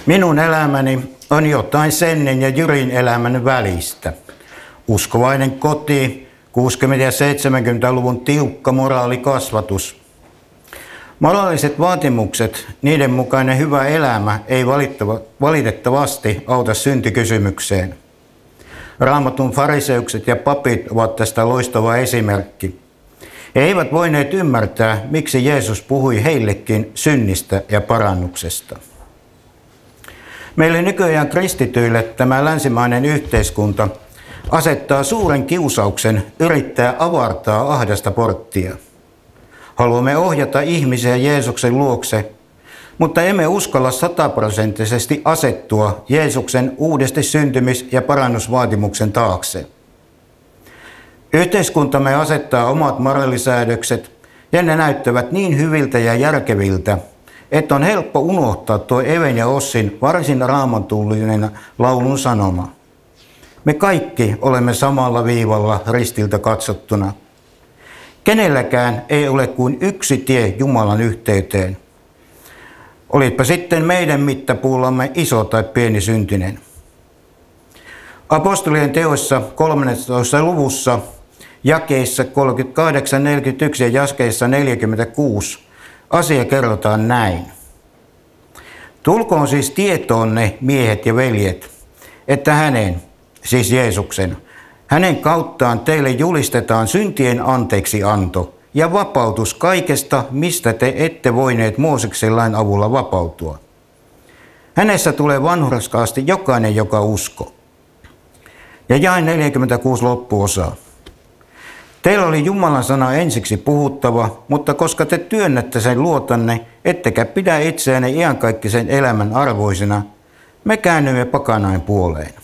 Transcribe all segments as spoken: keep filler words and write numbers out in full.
Minun elämäni on jotain Sennen ja Jyrin elämän välistä. Uskovainen koti, kuusikymmentä- ja seitsemänkymmentäluvun tiukka moraalikasvatus. Moraaliset vaatimukset, niiden mukainen hyvä elämä ei valitettavasti auta syntikysymykseen. Raamatun fariseukset ja papit ovat tästä loistava esimerkki. He eivät voineet ymmärtää, miksi Jeesus puhui heillekin synnistä ja parannuksesta. Meille nykyään kristityille tämä länsimainen yhteiskunta asettaa suuren kiusauksen yrittää avartaa ahdasta porttia. Haluamme ohjata ihmisiä Jeesuksen luokse, mutta emme uskalla sataprosenttisesti asettua Jeesuksen uudesti syntymis- ja parannusvaatimuksen taakse. Yhteiskuntamme asettaa omat moraalisäädökset ja ne näyttävät niin hyviltä ja järkeviltä, että on helppo unohtaa tuo Even ja Ossin varsin raamattullinen laulun sanoma. Me kaikki olemme samalla viivalla ristiltä katsottuna. Kenelläkään ei ole kuin yksi tie Jumalan yhteyteen. Olitpa sitten meidän mittapuullamme iso tai pieni syntinen. Apostolien teoissa kolmannessatoista luvussa jakeissa kolmekymmentäkahdeksan neljäkymmentäyksi ja jakeissa neljäkymmentäkuusi asia kerrotaan näin. Tulkoon siis tietoonne, miehet ja veljet, että hänen, siis Jeesuksen, hänen kauttaan teille julistetaan syntien anteeksi anto ja vapautus kaikesta, mistä te ette voineet Mooseksen lain avulla vapautua. Hänessä tulee vanhurskaasti jokainen, joka uskoo. Ja jae neljäkymmentäkuusi loppuosaa. Teillä oli Jumalan sana ensiksi puhuttava, mutta koska te työnnätte sen luotanne, ettekä pidä itseänne iankaikkisen elämän arvoisena, me käännymme pakanain puoleen.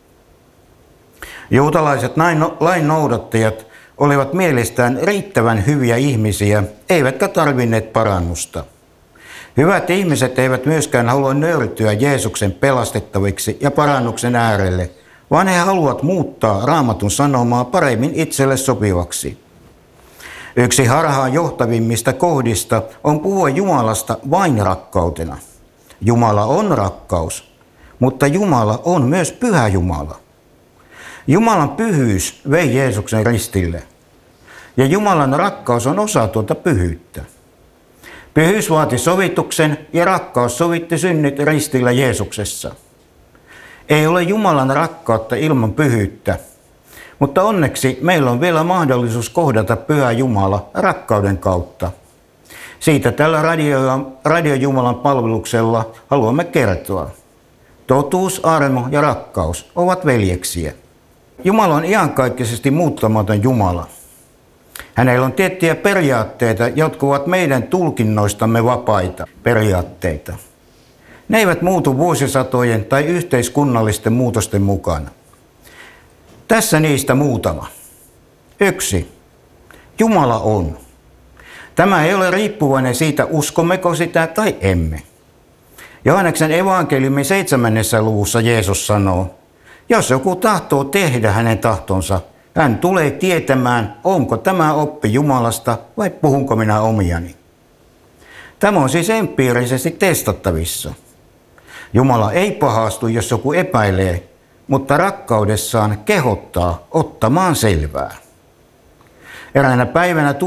Juutalaiset lain noudattajat olivat mielestään riittävän hyviä ihmisiä, eivätkä tarvinneet parannusta. Hyvät ihmiset eivät myöskään halua nöyrtyä Jeesuksen pelastettaviksi ja parannuksen äärelle, vaan he haluavat muuttaa Raamatun sanomaa paremmin itselle sopivaksi. Yksi harhaan johtavimmista kohdista on puhua Jumalasta vain rakkautena. Jumala on rakkaus, mutta Jumala on myös pyhä Jumala. Jumalan pyhyys vei Jeesuksen ristille, ja Jumalan rakkaus on osa tuota pyhyyttä. Pyhyys vaati sovituksen ja rakkaus sovitti synnit ristillä Jeesuksessa. Ei ole Jumalan rakkautta ilman pyhyyttä, mutta onneksi meillä on vielä mahdollisuus kohdata pyhä Jumala rakkauden kautta. Siitä tällä radio, radio Jumalan palveluksella haluamme kertoa. Totuus, armo ja rakkaus ovat veljeksiä. Jumala on iankaikkisesti muuttamaton Jumala. Hänellä on tiettyjä periaatteita, jotka ovat meidän tulkinnoistamme vapaita periaatteita. Ne eivät muutu vuosisatojen tai yhteiskunnallisten muutosten mukana. Tässä niistä muutama. Yksi. Jumala on. Tämä ei ole riippuvainen siitä, uskommeko sitä tai emme. Johanneksen evankeliumin seitsemännessä luvussa Jeesus sanoo, jos joku tahtoo tehdä hänen tahtonsa, hän tulee tietämään, onko tämä oppi Jumalasta vai puhunko minä omiani. Tämä on siis empiirisesti testattavissa. Jumala ei pahastu, jos joku epäilee, mutta rakkaudessaan kehottaa ottamaan selvää. Eräänä päivänä